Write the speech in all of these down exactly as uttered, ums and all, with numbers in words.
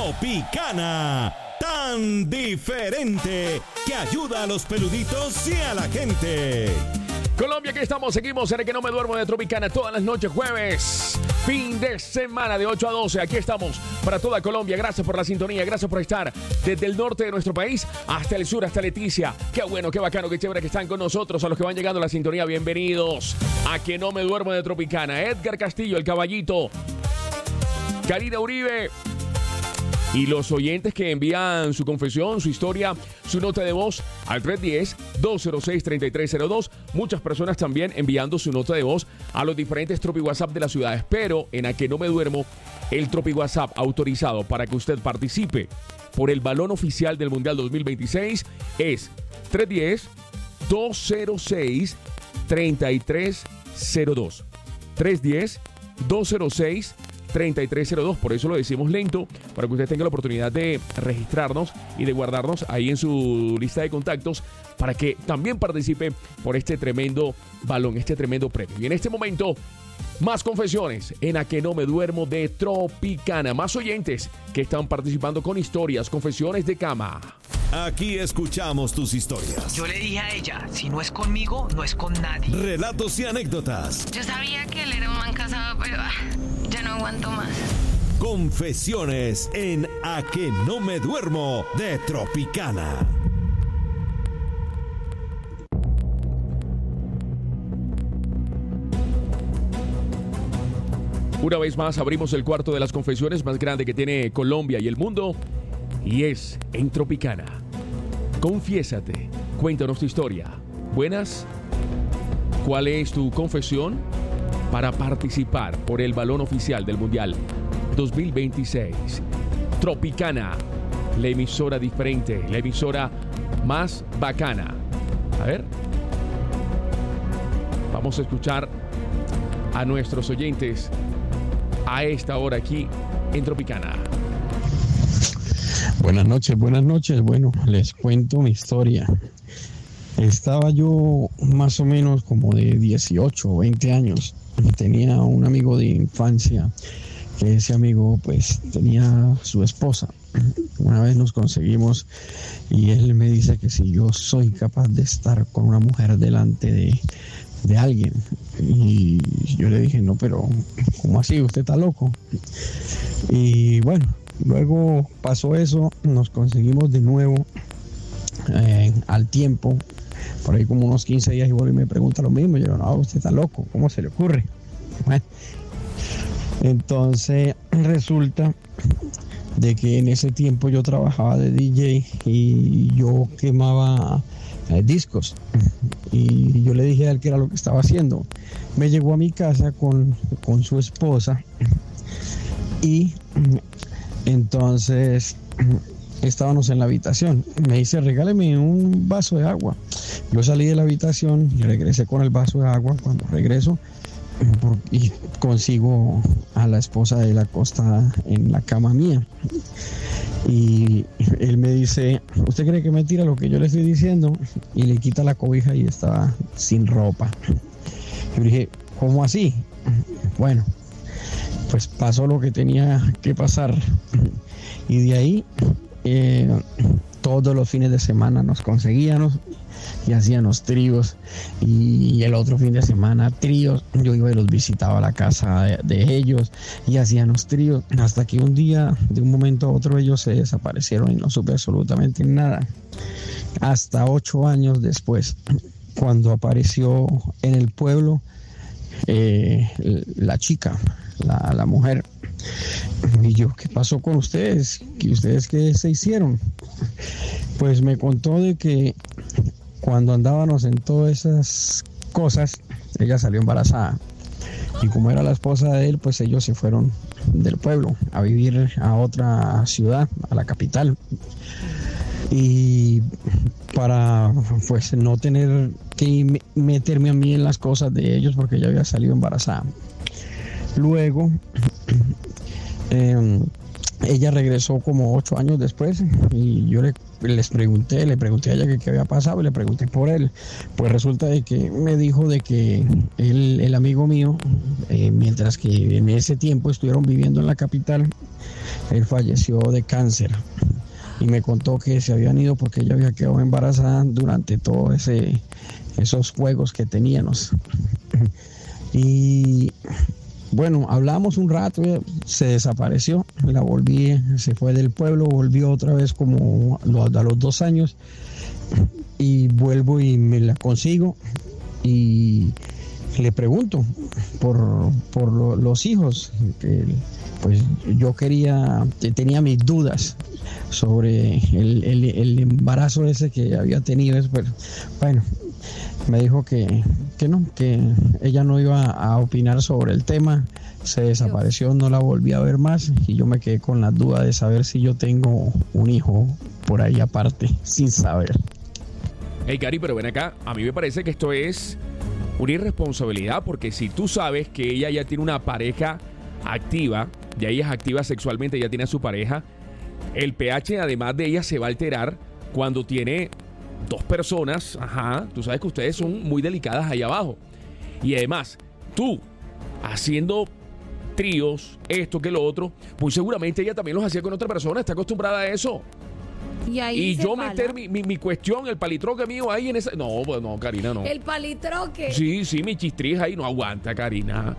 Tropicana, tan diferente que ayuda a los peluditos y a la gente. Colombia, aquí estamos, seguimos en el que no me duermo de Tropicana todas las noches, jueves, fin de semana de ocho a doce. Aquí estamos para toda Colombia. Gracias por la sintonía, gracias por estar desde el norte de nuestro país hasta el sur, hasta Leticia. Qué bueno, qué bacano, qué chévere que están con nosotros. A los que van llegando a la sintonía, bienvenidos a que no me duermo de Tropicana. Edgar Castillo, el caballito, Karina Uribe. Y los oyentes que envían su confesión, su historia, su nota de voz al tres uno cero, dos cero seis, tres tres cero dos. Muchas personas también enviando su nota de voz a los diferentes Tropi WhatsApp de las ciudades. Pero en A Que No Me Duermo, el Tropi WhatsApp autorizado para que usted participe por el balón oficial del Mundial dos mil veintiséis es tres uno cero, dos cero seis, tres tres cero dos. tres uno cero, dos cero seis, tres tres cero dos, por eso lo decimos lento, para que usted tenga la oportunidad de registrarnos y de guardarnos ahí en su lista de contactos para que también participe por este tremendo balón, este tremendo premio. Y en este momento, más confesiones en A Que No Me Duermo de Tropicana, más oyentes que están participando con historias, confesiones de cama. Aquí escuchamos tus historias. Yo le dije a ella, si no es conmigo, no es con nadie. Relatos y anécdotas. Yo sabía que él era un man casado, pero ah, ya no aguanto más. Confesiones en A Que No Me Duermo de Tropicana. Una vez más abrimos el cuarto de las confesiones más grande que tiene Colombia y el mundo, y es en Tropicana. Confiésate, cuéntanos tu historia. Buenas. ¿Cuál es tu confesión para participar por el balón oficial del Mundial dos mil veintiséis? Tropicana, la emisora diferente, la emisora más bacana. A ver, vamos a escuchar a nuestros oyentes a esta hora aquí en Tropicana. Buenas noches, buenas noches. Bueno, les cuento mi historia. Estaba yo más o menos como de dieciocho o veinte años. Tenía un amigo de infancia, que ese amigo pues tenía su esposa. Una vez nos conseguimos y él me dice que si yo soy capaz de estar con una mujer delante de, de alguien. Y yo le dije, no, pero ¿cómo así? ¿Usted está loco? Y bueno, luego pasó eso, nos conseguimos de nuevo eh, al tiempo, por ahí como unos quince días, y vuelve y me pregunta lo mismo. Yo, no, usted está loco, ¿cómo se le ocurre? Bueno, entonces resulta de que en ese tiempo yo trabajaba de D J y yo quemaba eh, discos, y yo le dije a él que era lo que estaba haciendo. Me llegó a mi casa con, con su esposa y entonces estábamos en la habitación. Me dice, regáleme un vaso de agua. Yo salí de la habitación y regresé con el vaso de agua. Cuando regreso y consigo a la esposa de él acostada en la cama mía, y él me dice, ¿usted cree que me tira lo que yo le estoy diciendo? Y le quita la cobija y estaba sin ropa. Yo dije, ¿cómo así? Bueno, pues pasó lo que tenía que pasar, y de ahí eh, todos los fines de semana nos conseguíamos y hacíamos tríos, y el otro fin de semana tríos. Yo iba y los visitaba a la casa de, de ellos y hacíamos tríos, hasta que un día, de un momento a otro, ellos se desaparecieron y no supe absolutamente nada. Hasta ocho años después, cuando apareció en el pueblo eh, la chica, la, la mujer, y yo, ¿qué pasó con ustedes? ¿Y ustedes qué se hicieron? Pues me contó de que cuando andábamos en todas esas cosas, ella salió embarazada, y como era la esposa de él, pues ellos se fueron del pueblo a vivir a otra ciudad, a la capital, y para pues no tener que meterme a mí en las cosas de ellos, porque ella había salido embarazada. Luego eh, ella regresó como ocho años después, y yo le, les pregunté, le pregunté a ella qué, qué había pasado, y le pregunté por él. Pues resulta de que me dijo de que él, el amigo mío, eh, mientras que en ese tiempo estuvieron viviendo en la capital, él falleció de cáncer. Y me contó que se habían ido porque ella había quedado embarazada durante todos ese, esos juegos que teníamos. Y bueno, hablamos un rato, se desapareció, la volví, se fue del pueblo, volvió otra vez como a los dos años y vuelvo y me la consigo y le pregunto por, por lo, los hijos, que pues yo quería, tenía mis dudas sobre el, el, el embarazo ese que había tenido, pero bueno, me dijo que, que no, que ella no iba a opinar sobre el tema, se desapareció, no la volví a ver más y yo me quedé con la duda de saber si yo tengo un hijo por ahí aparte, sin saber. Hey, Cari, pero ven acá, a mí me parece que esto es una irresponsabilidad, porque si tú sabes que ella ya tiene una pareja activa, ya ella es activa sexualmente, ya tiene a su pareja, el pH además de ella se va a alterar cuando tiene dos personas, ajá, tú sabes que ustedes son muy delicadas ahí abajo. Y además, tú haciendo tríos, esto que lo otro, pues seguramente ella también los hacía con otra persona, está acostumbrada a eso. Y, ahí y se yo pala. meter mi, mi, mi cuestión, el palitroque mío ahí en esa... No, pues no, Karina, no. El palitroque. Sí, sí, mi chistrija ahí no aguanta, Karina.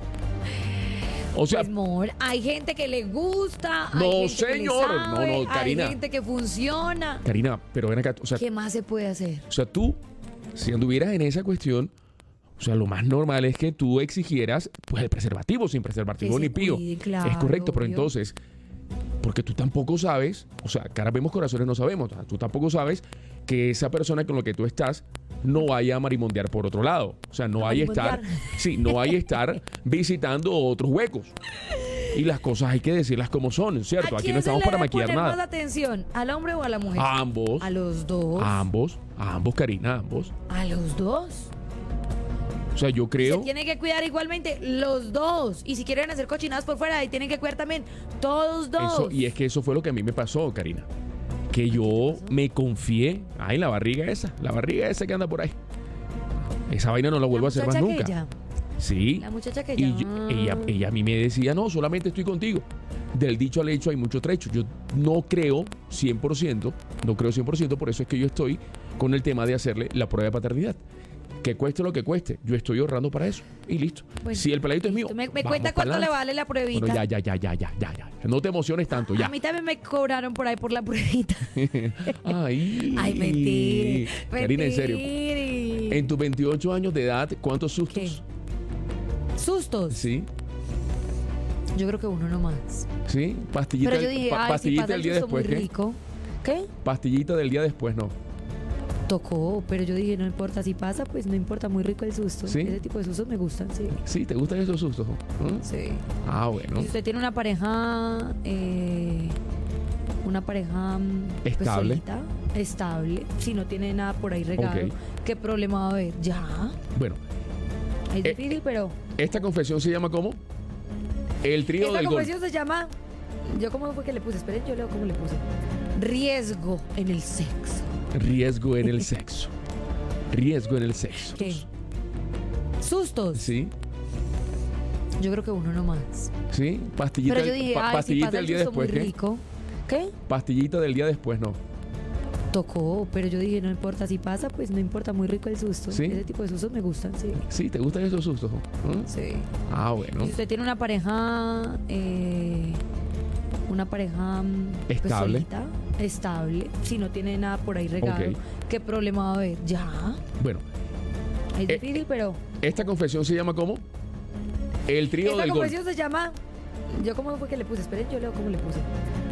O sea, pues, amor, hay gente que le gusta, no, hay gente señor, que le sabe, no, no, Karina. hay gente que funciona. Karina, pero ven acá, o sea, ¿Qué más se puede hacer? o sea, tú, si anduvieras en esa cuestión, o sea, lo más normal es que tú exigieras, pues, el preservativo, sin preservativo Que ni se pío. cuide, claro, es correcto, pero obvio. entonces, porque tú tampoco sabes, o sea, caras vemos, corazones no sabemos, o sea, tú tampoco sabes que esa persona con la que tú estás no vaya a marimondear por otro lado. O sea, no A vaya a estar, marimondear. sí, no vaya a estar visitando otros huecos. Y las cosas hay que decirlas como son, ¿cierto? ¿A Aquí quién no se estamos le para debe maquillar poner más nada. atención? ¿Al hombre o a la mujer? A ambos. A los dos. A ambos. A ambos, Karina, a ambos. A los dos. O sea, yo Se creo... tienen que cuidar igualmente los dos. Y si quieren hacer cochinadas por fuera, ahí tienen que cuidar también todos dos. Eso, y es que eso fue lo que a mí me pasó, Karina. Que yo me confié. Ay, la barriga esa. La barriga esa que anda por ahí. Esa vaina no la vuelvo a hacer más muchacha nunca. aquella. Sí. La muchacha que Y ya. yo- ella, ella a mí me decía, no, solamente estoy contigo. Del dicho al hecho hay mucho trecho. Yo no creo cien por ciento, no creo cien por ciento, por eso es que yo estoy con el tema de hacerle la prueba de paternidad. Que cueste lo que cueste, yo estoy ahorrando para eso. Y listo. Bueno, si el peladito es mío, listo. Me, me vamos cuenta cuánto pa'lante. le vale la pruebita. Bueno, ya, ya, ya, ya, ya, ya, ya. No te emociones tanto, ya. A mí también me cobraron por ahí por la pruebita. Ay, Ay, mentira. Karina, en serio. Mentira. En tus veintiocho años de edad, ¿cuántos sustos? ¿Sustos? Sí, Yo creo que uno nomás. sí. Pastillita, Pero yo dije, pa- ay, si pastillita pasa del el día susto muy después, ¿qué? rico. ¿Qué? Pastillita del día después, no. Tocó, pero yo dije, no importa si pasa, pues no importa, muy rico el susto. ¿Sí? Ese tipo de sustos me gustan, sí. Sí, ¿te gustan esos sustos? ¿Mm? Sí. Ah, bueno. Si usted tiene una pareja, eh, una pareja mm, pues, Estable. solita, estable, si no tiene nada por ahí regado, Ok. ¿qué problema va a haber? Ya, Bueno, es Eh, difícil, pero esta confesión se llama ¿cómo? El trío esta del gol. confesión se llama, yo cómo fue que le puse, esperen, yo leo cómo le puse, riesgo en el sexo. Riesgo en el sexo. Riesgo en el sexo. ¿Qué? ¿Sustos? Sí, Yo creo que uno nomás. sí. Pastillita, Pero yo dije, pa- ay, si pastillita pasa del el día susto muy después, ¿qué? rico. ¿Qué? Pastillita del día después, no. Tocó, pero yo dije, no importa si pasa, pues no importa, muy rico el susto. ¿Sí? Ese tipo de sustos me gustan, sí. Sí, ¿te gustan esos sustos? ¿Mm? Sí. Ah, bueno. Si usted tiene una pareja, eh, una pareja mm, pues, Estable. solita, estable, si no tiene nada por ahí regado, Ok. ¿qué problema va a haber? Ya, Bueno, es Eh, difícil, pero esta confesión se llama ¿cómo? El trío esta del gol. confesión se llama, yo cómo fue que le puse, esperen, yo leo cómo le puse,